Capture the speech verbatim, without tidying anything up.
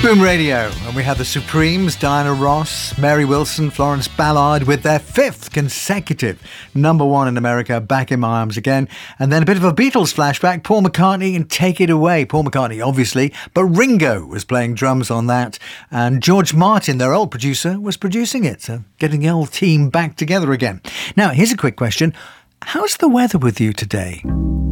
Boom Radio, and we have the Supremes, Diana Ross, Mary Wilson, Florence Ballard with their fifth consecutive number one in America, Back in My Arms Again. And then a bit of a Beatles flashback, Paul McCartney and Take It Away. Paul McCartney, obviously, but Ringo was playing drums on that. And George Martin, their old producer, was producing it, so getting the old team back together again. Now, here's a quick question. How's the weather with you today?